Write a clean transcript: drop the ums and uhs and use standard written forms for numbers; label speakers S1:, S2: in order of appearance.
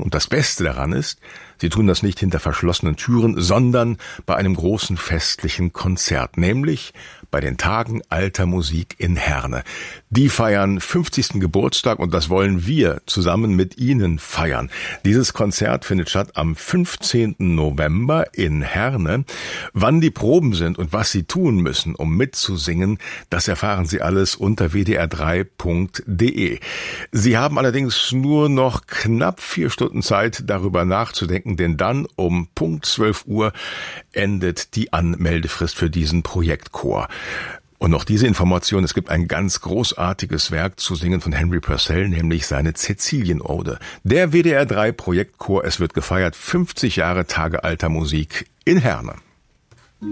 S1: Und das Beste daran ist, sie tun das nicht hinter verschlossenen Türen, sondern bei einem großen festlichen Konzert, nämlich bei den Tagen alter Musik in Herne. Die feiern 50. Geburtstag und das wollen wir zusammen mit Ihnen feiern. Dieses Konzert findet statt am 15. November in Herne. Wann die Proben sind und was Sie tun müssen, um mitzusingen, das erfahren Sie alles unter wdr3.de. Sie haben allerdings nur noch knapp 4 Stunden Zeit, darüber nachzudenken, denn dann um Punkt 12 Uhr endet die Anmeldefrist für diesen Projektchor. Und noch diese Information, es gibt ein ganz großartiges Werk zu singen von Henry Purcell, nämlich seine Cäcilienode. Der WDR 3 Projektchor, es wird gefeiert, 50 Jahre Tage alter Musik in Herne.